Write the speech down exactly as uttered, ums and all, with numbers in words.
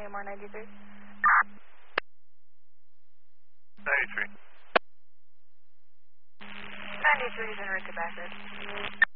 M R ninety-three. ninety-three. ninety-three is in Ricky Bassett.